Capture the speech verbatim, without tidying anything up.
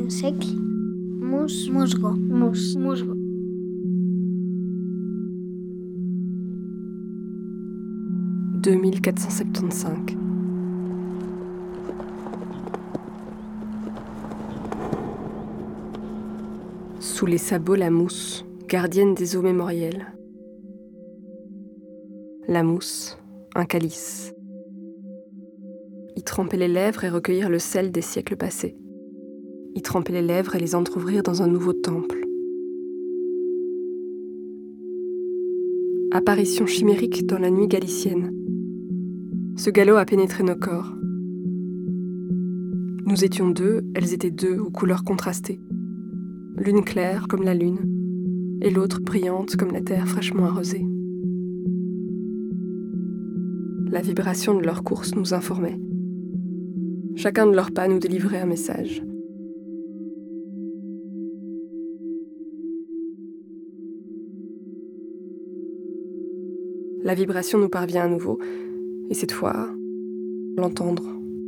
segle. Mus, musgo, mus, musgo. deux mille quatre cent soixante-quinze. Sous les sabots, la mousse, gardienne des eaux mémorielles. La mousse, un calice. Y tremper les lèvres et recueillir le sel des siècles passés. Y tremper les lèvres et les entr'ouvrir dans un nouveau temple. Apparition chimérique dans la nuit galicienne. Ce galop a pénétré nos corps. Nous étions deux, elles étaient deux aux couleurs contrastées. L'une claire comme la lune, et l'autre brillante comme la terre fraîchement arrosée. La vibration de leur course nous informait. Chacun de leurs pas nous délivrait un message. La vibration nous parvient à nouveau, et cette fois, l'entendre.